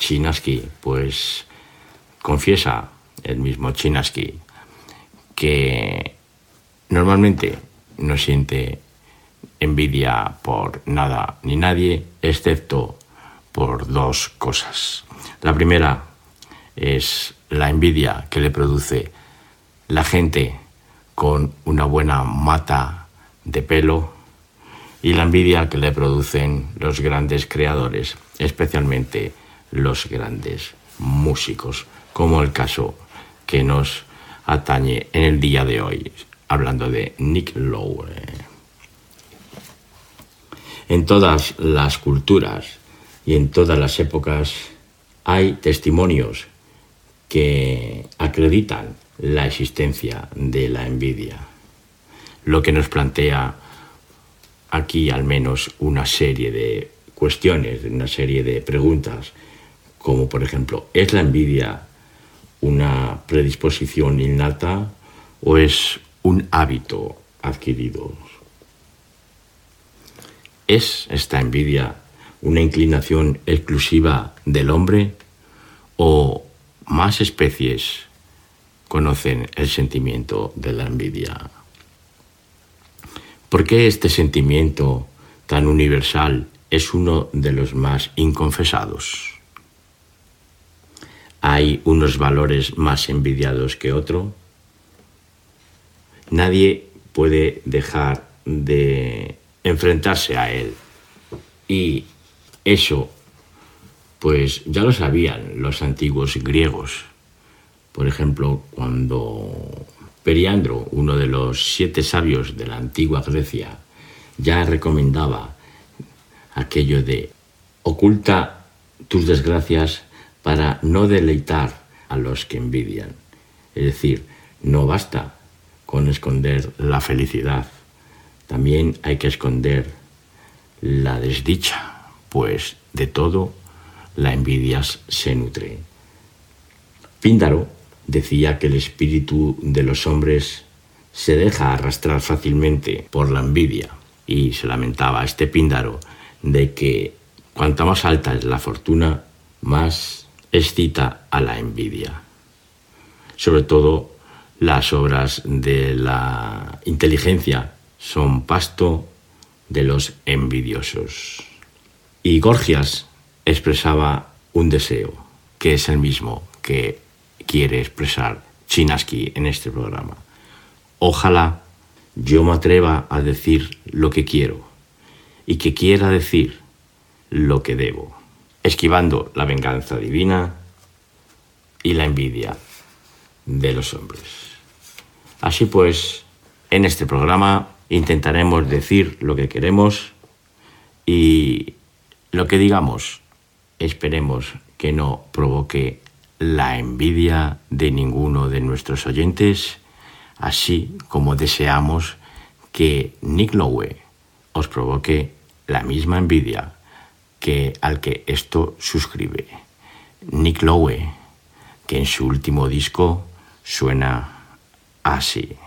Chinaski, pues confiesa el mismo Chinaski que normalmente no siente envidia por nada ni nadie, excepto por dos cosas. La primera es la envidia que le produce la gente con una buena mata de pelo y la envidia que le producen los grandes creadores, especialmente los grandes músicos, como el caso que nos atañe en el día de hoy, hablando de Nick Lowe. En todas las culturas y en todas las épocas hay testimonios que acreditan la existencia de la envidia, lo que nos plantea aquí al menos una serie de cuestiones, una serie de preguntas, como por ejemplo, ¿es la envidia una predisposición innata o es un hábito adquirido? ¿Es esta envidia una inclinación exclusiva del hombre o más especies conocen el sentimiento de la envidia? ¿Por qué este sentimiento tan universal es uno de los más inconfesados? ¿Hay unos valores más envidiados que otro? Nadie puede dejar de enfrentarse a él. Y eso, pues ya lo sabían los antiguos griegos. Por ejemplo, cuando Periandro, uno de los 7 sabios de la antigua Grecia, ya recomendaba aquello de oculta tus desgracias para no deleitar a los que envidian. Es decir, no basta con esconder la felicidad, también hay que esconder la desdicha, pues de todo la envidia se nutre. Píndaro decía que el espíritu de los hombres se deja arrastrar fácilmente por la envidia y se lamentaba este Píndaro de que cuanta más alta es la fortuna, más excita a la envidia. Sobre todo las obras de la inteligencia son pasto de los envidiosos. Y Gorgias expresaba un deseo, que es el mismo que quiere expresar Chinaski en este programa. Ojalá yo me atreva a decir lo que quiero y que quiera decir lo que debo, esquivando la venganza divina y la envidia de los hombres. Así pues, en este programa intentaremos decir lo que queremos y lo que digamos esperemos que no provoque la envidia de ninguno de nuestros oyentes, así como deseamos que Nick Lowe os provoque la misma envidia que al que esto suscribe. Nick Lowe, que en su último disco suena así.